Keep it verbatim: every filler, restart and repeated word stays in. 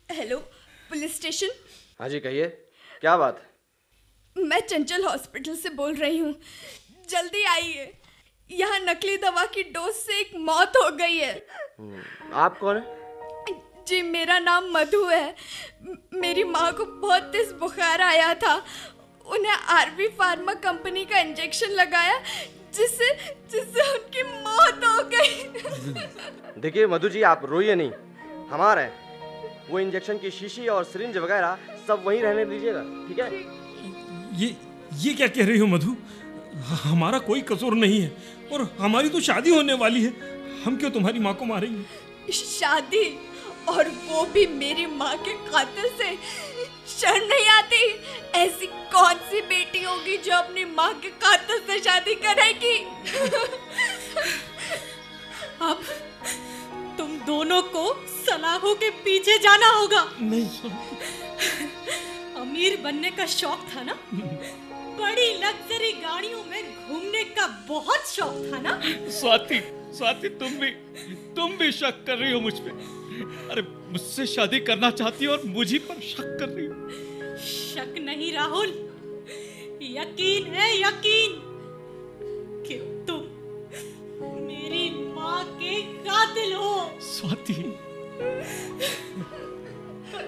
Hello, police station. हाँ जी, कहिए, क्या बात? मैं चंचल हॉस्पिटल से बोल रही हूँ, जल्दी आइए। यहाँ नकली दवा की डोज से एक मौत हो गई है। आप कौन है? जी, मेरा नाम मधु है। म- मेरी माँ को बहुत तेज बुखार आया था। उन्हें आरवी फार्मा कंपनी का इंजेक्शन लगाया, जिससे जिससे उनकी मौत हो गई। देखिए मधु जी, आप रोइए नहीं, हमारा है। वो इंजेक्शन की शीशी और सिरिंज वगैरह सब वहीं रहने दीजिएगा, ठीक है? ये ये क्या कह रही हो मधु? हमारा कोई कसूर नहीं है और हमारी तो शादी होने वाली है। हम क्यों तुम्हारी माँ को मारेंगे? शादी, और वो भी मेरी माँ के कातिल से। शर्म नहीं आती? ऐसी कौन सी बेटी होगी जो अपनी माँ के कातिल से शादी करेगी? अब तुम दोनों को सलाखों के पीछे जाना होगा। नहीं, अमीर बनने का शौक था ना? बड़ी लग्जरी गाड़ियों में घूमने का बहुत शौक था ना? स्वाति, स्वाति तुम भी तुम भी शक कर रही हो मुझ पे? अरे मुझसे शादी करना चाहती हो और मुझी पर शक कर रही हो? शक नहीं राहुल, यकीन है, यकीन कि तुम मेरी माँ के कातिल हो। स्वाति,